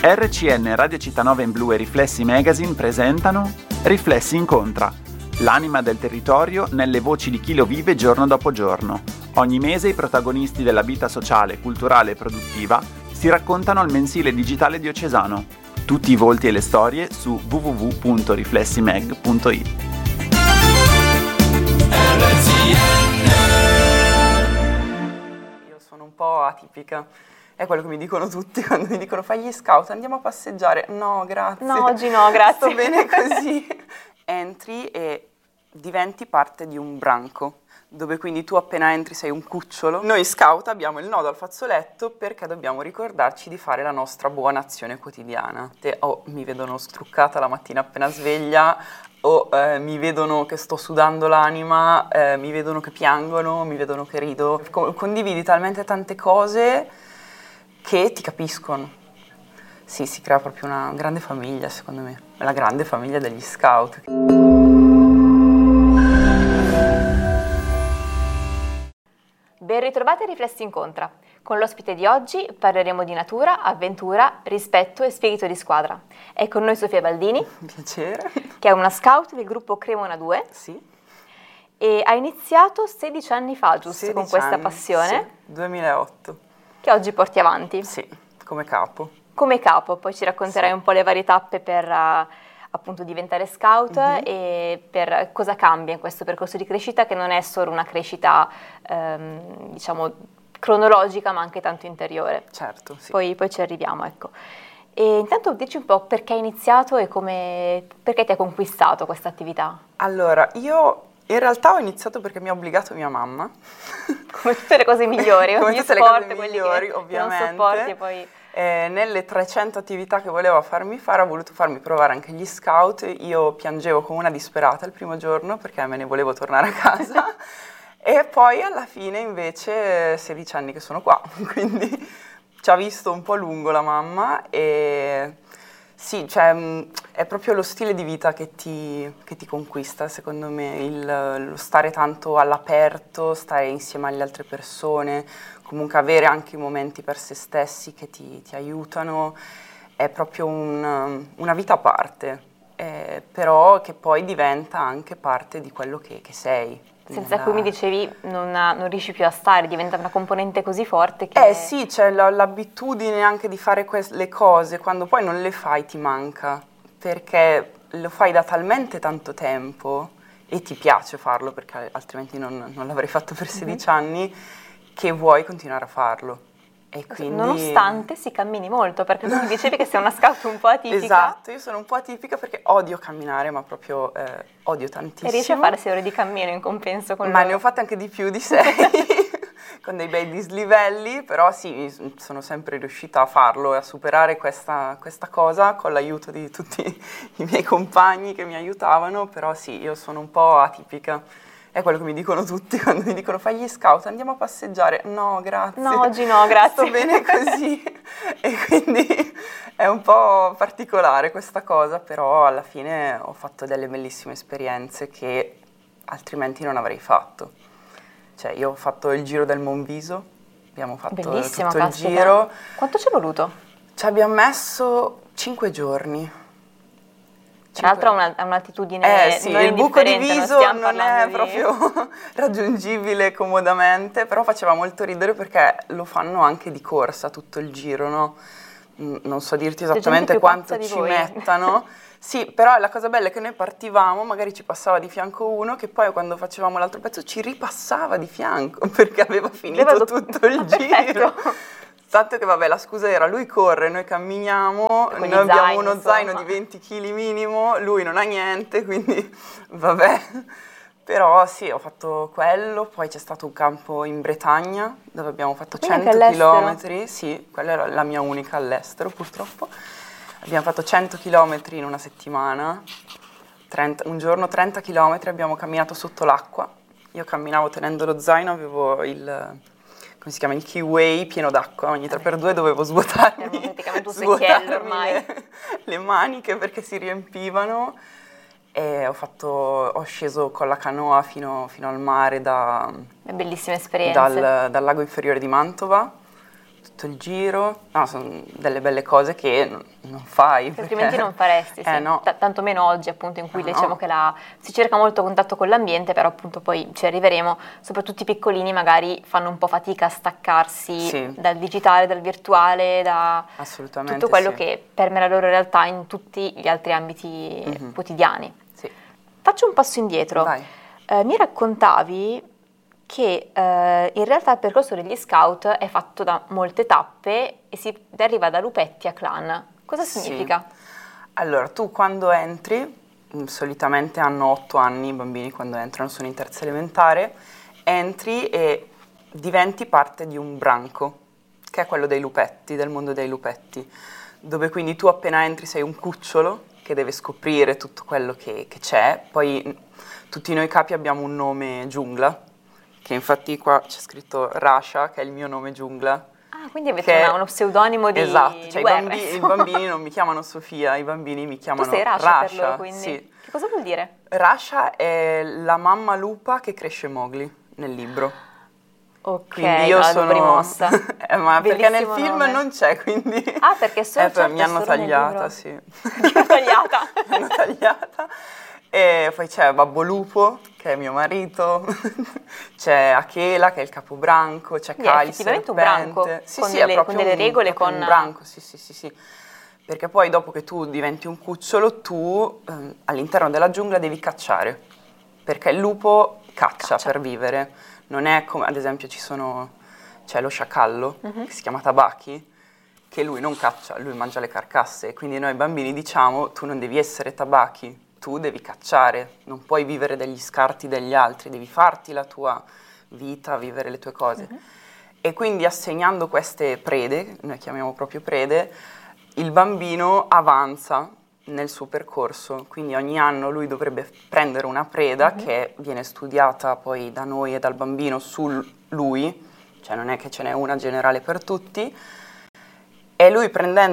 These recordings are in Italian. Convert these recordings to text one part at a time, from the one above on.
RCN Radio Città 9 in Blu e Riflessi Magazine presentano Riflessi Incontra, l'anima del territorio nelle voci di chi lo vive giorno dopo giorno. Ogni mese i protagonisti della vita sociale, culturale e produttiva si raccontano al mensile digitale diocesano. Tutti i volti e le storie su www.riflessimag.it. Io sono un po' atipica. È quello che mi dicono tutti quando mi dicono fai gli scout, andiamo a passeggiare. No, grazie. No, oggi no, grazie. Sto bene così. Entri e diventi parte di un branco, dove quindi tu appena entri sei un cucciolo. Noi scout abbiamo il nodo al fazzoletto perché dobbiamo ricordarci di fare la nostra buona azione quotidiana. Mi vedono struccata la mattina appena sveglia, o mi vedono che sto sudando l'anima, mi vedono che piangono, mi vedono che rido. Condividi talmente tante cose che ti capiscono. Sì, si crea proprio una grande famiglia, secondo me. È la grande famiglia degli scout. Ben ritrovati a Riflessi Incontra. Con l'ospite di oggi parleremo di natura, avventura, rispetto e spirito di squadra. È con noi Sofia Baldini, Piacere. che è una scout del gruppo Cremona 2. Sì. E ha iniziato 16 anni fa, giusto, 16 con questa anni, passione, sì, 2008. che oggi porti avanti. Sì, come capo. Come capo, poi ci racconterai un po' le varie tappe per appunto diventare scout e per cosa cambia in questo percorso di crescita, che non è solo una crescita, diciamo, cronologica, ma anche tanto interiore. Certo, sì. Poi ci arriviamo, ecco. E intanto dici un po' perché hai iniziato e perché ti ha conquistato questa attività. Allora, io in realtà ho iniziato perché mi ha obbligato mia mamma. Come tutte le cose migliori, come gli tutte sport, le cose quelli migliori, che ovviamente. non sopporti e poi... Nelle 300 attività che voleva farmi fare, ha voluto farmi provare anche gli scout. Io piangevo come una disperata il primo giorno perché me ne volevo tornare a casa. E poi alla fine invece 16 anni che sono qua, quindi ci ha visto un po' lungo la mamma e sì, cioè, è proprio lo stile di vita che ti conquista, secondo me, lo stare tanto all'aperto, stare insieme alle altre persone, comunque avere anche i momenti per se stessi che ti aiutano, è proprio una vita a parte, però che poi diventa anche parte di quello che sei. Senza cui mi dicevi non riesci più a stare, diventa una componente così forte che... Sì, c'è l'abitudine anche di fare le cose, quando poi non le fai ti manca, perché lo fai da talmente tanto tempo e ti piace farlo, perché altrimenti non l'avrei fatto per 16 anni, che vuoi continuare a farlo. E quindi... Nonostante si cammini molto, perché tu mi dicevi che sei una scout un po' atipica. Esatto, io sono un po' atipica perché odio camminare, ma proprio odio tantissimo. E riesci a fare 6 ore di cammino in compenso con Ma loro? ne ho fatte anche di più di 6, con dei bei dislivelli, però sì, sono sempre riuscita a farlo e a superare questa cosa con l'aiuto di tutti i miei compagni che mi aiutavano, però sì, io sono un po' atipica. È quello che mi dicono tutti quando mi dicono fai gli scout, andiamo a passeggiare. No, grazie. No, oggi no, grazie. Sto bene così. E quindi è un po' particolare questa cosa, però alla fine ho fatto delle bellissime esperienze che altrimenti non avrei fatto. Cioè, io ho fatto il giro del Monviso, abbiamo fatto bellissimo, tutto il caspita. giro. Quanto ci è voluto? Ci abbiamo messo 5 giorni. Tra l'altro ha un'altitudine sì, non il buco di indifferente, Viso non è di... proprio raggiungibile comodamente, però faceva molto ridere perché lo fanno anche di corsa tutto il giro, no? Non so dirti esattamente quanto ci mettano. Sì, però la cosa bella è che noi partivamo, magari ci passava di fianco uno che poi quando facevamo l'altro pezzo ci ripassava di fianco perché aveva finito tutto il giro. Tanto che vabbè, la scusa era lui corre, noi camminiamo, noi abbiamo uno zaino di 20 kg minimo, lui non ha niente, quindi vabbè. Però sì, ho fatto quello, poi c'è stato un campo in Bretagna dove abbiamo fatto 100 km, sì, quella era la mia unica all'estero purtroppo. Abbiamo fatto 100 km in una settimana, un giorno 30 km, abbiamo camminato sotto l'acqua. Io camminavo tenendo lo zaino, avevo come si chiama, il Keyway pieno d'acqua, ogni 3x2 dovevo svuotarmi, praticamente un secchiello ormai. Le maniche perché si riempivano e ho sceso con la canoa fino al mare bellissime esperienze. dal lago inferiore di Mantova, tutto il giro, no, sono delle belle cose che non fai. Perché Altrimenti non faresti, sì. No. Tanto meno oggi, appunto, in cui diciamo che si cerca molto contatto con l'ambiente, però appunto poi ci arriveremo, soprattutto i piccolini magari fanno un po' fatica a staccarsi dal digitale, dal virtuale, da tutto quello che permea la loro realtà in tutti gli altri ambiti quotidiani. Sì. Faccio un passo indietro. Mi raccontavi che in realtà il percorso degli scout è fatto da molte tappe e si arriva da lupetti a clan. Cosa significa? Allora, tu quando entri, solitamente hanno 8 anni i bambini quando entrano, sono in terza elementare, entri e diventi parte di un branco, che è quello dei lupetti, del mondo dei lupetti, dove quindi tu appena entri sei un cucciolo che deve scoprire tutto quello che c'è. Poi tutti noi capi abbiamo un nome giungla, che infatti qua c'è scritto Rasha, che è il mio nome giungla. Ah, quindi avete uno pseudonimo di Esatto, cioè guerra, i bambini non mi chiamano Sofia, i bambini mi chiamano Tu sei Rasha per loro, quindi? Sì. Che cosa vuol dire? Rasha è la mamma lupa che cresce Mowgli nel libro. Ok, quindi io sono rimossa. Ma perché nel Bellissimo film nome. non c'è, quindi Ah, perché solo mi hanno tagliata, sì. Mi hanno tagliata. Mi hanno tagliata. E poi c'è Babbo Lupo, che è mio marito, c'è Achela, che è il capobranco, c'è Kai, il serpente. Effettivamente un branco, con delle regole, con un branco, sì. Perché poi dopo che tu diventi un cucciolo, tu all'interno della giungla devi cacciare, perché il lupo caccia per vivere. Non è come, ad esempio, c'è lo sciacallo, che si chiama Tabaki, che lui non caccia, lui mangia le carcasse. Quindi noi bambini diciamo, tu non devi essere Tabaki, tu devi cacciare, non puoi vivere degli scarti degli altri, devi farti la tua vita, vivere le tue cose. E quindi assegnando queste prede, noi chiamiamo proprio prede, il bambino avanza nel suo percorso, quindi ogni anno lui dovrebbe prendere una preda che viene studiata poi da noi e dal bambino su lui, cioè non è che ce n'è una generale per tutti, e lui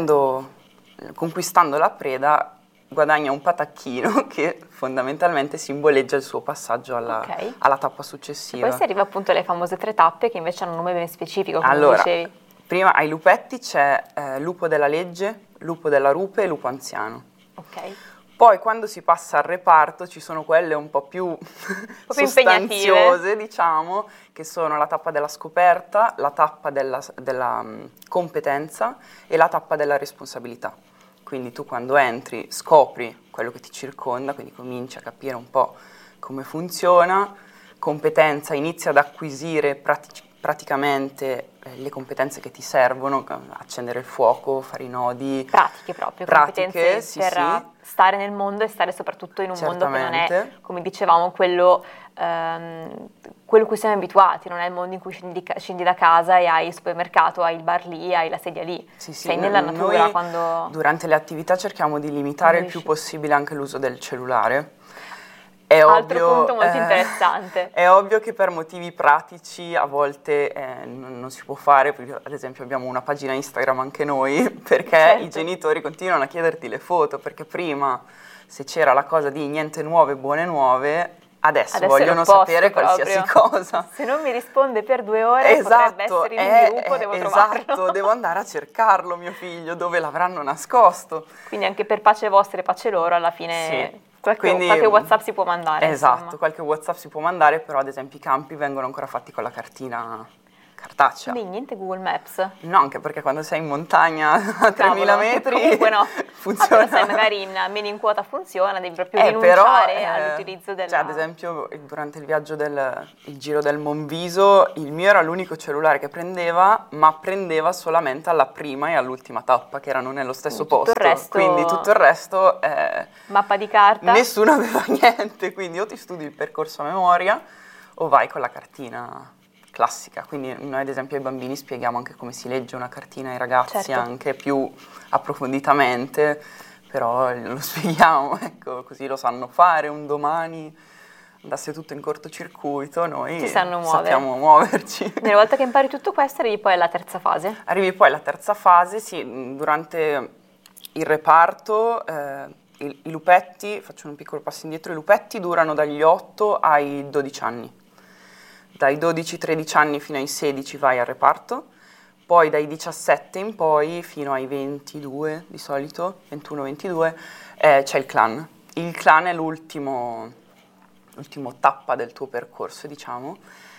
conquistando la preda guadagna un patacchino che fondamentalmente simboleggia il suo passaggio alla tappa successiva. E poi si arriva appunto alle famose 3 tappe che invece hanno un nome ben specifico, come allora, dicevi. Prima ai lupetti c'è lupo della legge, lupo della rupe e lupo anziano. Ok. Poi quando si passa al reparto ci sono quelle un po' più sostanziose, diciamo, che sono la tappa della scoperta, la tappa della competenza e la tappa della responsabilità. Quindi tu quando entri scopri quello che ti circonda, quindi cominci a capire un po' come funziona, competenza, inizi ad acquisire praticamente le competenze che ti servono, accendere il fuoco, fare i nodi. Pratiche proprio, competenze per stare nel mondo e stare soprattutto in un mondo che non è, come dicevamo, quello cui siamo abituati, non è il mondo in cui scendi da casa e hai il supermercato, hai il bar lì, hai la sedia lì. Sei nella natura quando... Durante le attività cerchiamo di limitare il più possibile anche l'uso del cellulare. Altro punto molto interessante. È ovvio che per motivi pratici a volte non si può fare, perché ad esempio abbiamo una pagina Instagram anche noi, perché i genitori continuano a chiederti le foto, perché prima se c'era la cosa di niente nuove, buone nuove, adesso vogliono sapere qualsiasi cosa. Se non mi risponde per 2 ore potrebbe essere in sviluppo, devo trovarlo. Esatto, devo andare a cercarlo mio figlio, dove l'avranno nascosto. Quindi anche per pace vostra e pace loro alla fine... Sì. Qualche WhatsApp si può mandare. Esatto, insomma. Qualche WhatsApp si può mandare, però ad esempio i campi vengono ancora fatti con la cartina cartacea. Quindi niente Google Maps? No, anche perché quando sei in montagna a 3000 metri comunque no. funziona. Però sai, magari almeno in quota funziona, devi proprio rinunciare all'utilizzo della... Cioè, ad esempio, durante il viaggio il giro del Monviso, il mio era l'unico cellulare che prendeva, ma prendeva solamente alla prima e all'ultima tappa, che erano nello stesso posto. Quindi tutto il resto... mappa di carta? Nessuno aveva niente, quindi o ti studi il percorso a memoria o vai con la cartina classica. Quindi noi ad esempio ai bambini spieghiamo anche come si legge una cartina ai ragazzi, anche più approfonditamente, però lo spieghiamo, ecco, così lo sanno fare. Un domani andasse tutto in cortocircuito, noi sappiamo muoverci. Una volta che impari tutto questo arrivi poi alla terza fase? Arrivi poi alla terza fase, sì, durante il reparto i lupetti, faccio un piccolo passo indietro, i lupetti durano dagli 8 ai 12 anni. Dai 12-13 anni fino ai 16 vai al reparto, Poi dai 17 in poi fino ai 22 di solito, 21-22, c'è il clan. Il clan è l'ultimo tappa del tuo percorso, diciamo,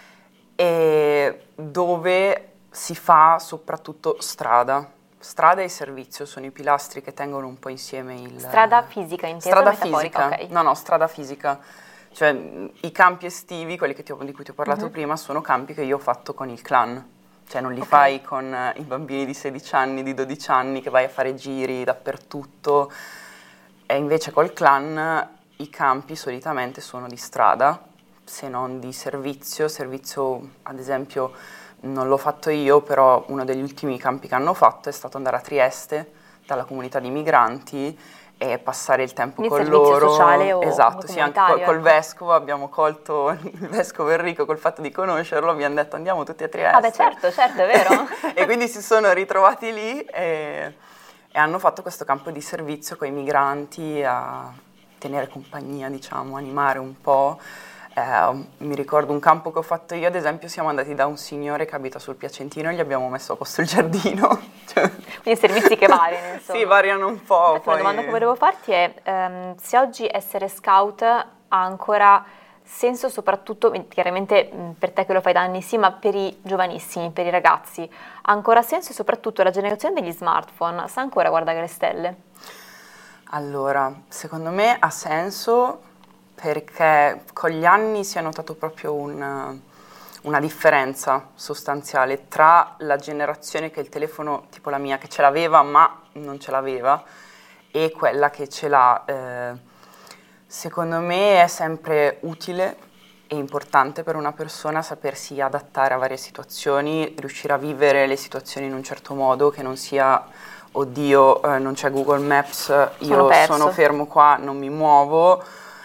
e dove si fa soprattutto strada. Strada e servizio sono i pilastri che tengono un po' insieme il... Strada fisica, intesa strada metaforica? Fisica. Okay. No, strada fisica. Cioè i campi estivi, quelli di cui ti ho parlato prima, sono campi che io ho fatto con il clan. Cioè non li fai con i bambini di 16 anni, di 12 anni, che vai a fare giri dappertutto. E invece col clan i campi solitamente sono di strada, se non di servizio. Servizio, ad esempio, non l'ho fatto io, però uno degli ultimi campi che hanno fatto è stato andare a Trieste, dalla comunità di migranti, e passare il tempo quindi con loro. Servizio sociale o esatto, sì, anche col ecco. vescovo abbiamo colto il vescovo Enrico, col fatto di conoscerlo abbiamo detto andiamo tutti a Trieste. Ah beh certo, è vero. E quindi si sono ritrovati lì e hanno fatto questo campo di servizio con i migranti a tenere compagnia, diciamo, animare un po'. Mi ricordo un campo che ho fatto io, ad esempio siamo andati da un signore che abita sul Piacentino e gli abbiamo messo a posto il giardino. Quindi servizi che variano, insomma. Sì, variano un po'. Poi... La domanda che volevo farti è se oggi essere scout ha ancora senso, soprattutto, chiaramente per te che lo fai da anni sì, ma per i giovanissimi, per i ragazzi, ha ancora senso, e soprattutto la generazione degli smartphone sa ancora guardare le stelle? Allora, secondo me ha senso, perché con gli anni si è notato proprio una differenza sostanziale tra la generazione che il telefono, tipo la mia, che ce l'aveva ma non ce l'aveva, e quella che ce l'ha. Secondo me è sempre utile e importante per una persona sapersi adattare a varie situazioni, riuscire a vivere le situazioni in un certo modo, che non sia oddio, non c'è Google Maps, io sono fermo qua, non mi muovo.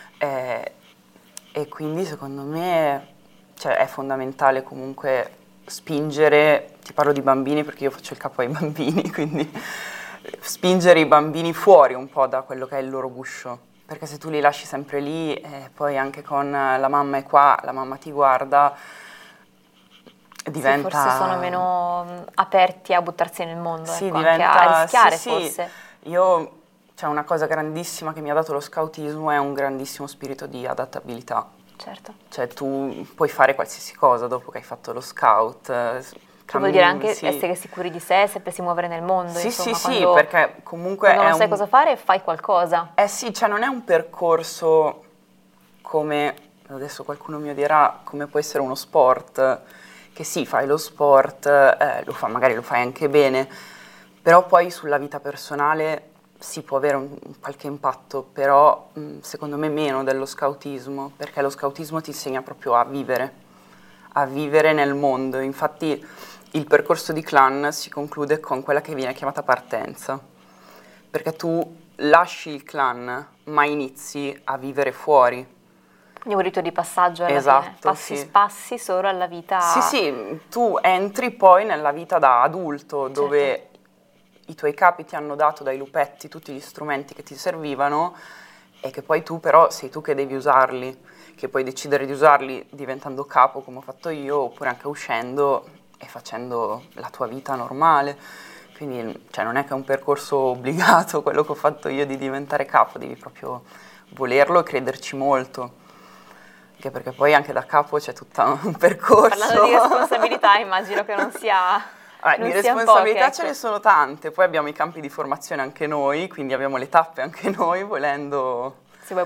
E quindi secondo me è fondamentale comunque spingere, ti parlo di bambini perché io faccio il capo ai bambini, quindi spingere i bambini fuori un po' da quello che è il loro guscio, perché se tu li lasci sempre lì, poi anche con la mamma è qua, la mamma ti guarda, diventa... Sì, forse sono meno aperti a buttarsi nel mondo, sì, ecco, diventa, anche a rischiare sì, forse. C'è una cosa grandissima che mi ha dato lo scautismo, è un grandissimo spirito di adattabilità. Certo. Cioè tu puoi fare qualsiasi cosa dopo che hai fatto lo scout. Che vuol dire anche essere sicuri di sé, sapersi muovere nel mondo. Sì, insomma, sì, perché comunque quando non sai cosa fare, fai qualcosa. Sì, cioè non è un percorso come, adesso qualcuno mi odierà, come può essere uno sport, che sì, fai lo sport, magari lo fai anche bene, però poi sulla vita personale si può avere qualche impatto, però secondo me meno dello scautismo, perché lo scautismo ti insegna proprio a vivere nel mondo. Infatti il percorso di clan si conclude con quella che viene chiamata partenza, perché tu lasci il clan ma inizi a vivere fuori. Quindi un rito di passaggio alla esatto, fine, passi solo alla vita... Sì, tu entri poi nella vita da adulto, certo, dove i tuoi capi ti hanno dato dai lupetti tutti gli strumenti che ti servivano e che poi tu però sei tu che devi usarli, che puoi decidere di usarli diventando capo come ho fatto io, oppure anche uscendo e facendo la tua vita normale. Quindi non è che è un percorso obbligato quello che ho fatto io di diventare capo, devi proprio volerlo e crederci molto. Anche perché poi anche da capo c'è tutto un percorso. Parlando di responsabilità immagino che non sia... di responsabilità ce ne sono tante, poi abbiamo i campi di formazione anche noi, quindi abbiamo le tappe anche noi, volendo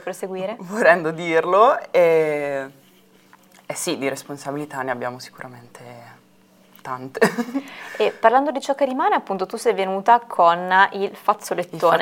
dirlo, e sì, di responsabilità ne abbiamo sicuramente tante. E parlando di ciò che rimane, appunto tu sei venuta con il fazzolettone.